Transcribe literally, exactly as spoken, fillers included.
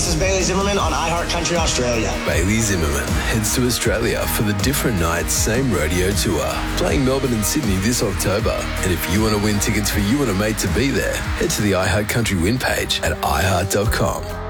This is Bailey Zimmerman on iHeart Country Australia. Bailey Zimmerman heads to Australia for the Different Nights Same Radio Tour, playing Melbourne and Sydney this October. And if you want to win tickets for you and a mate to be there, head to the iHeart Country Win page at i heart dot com.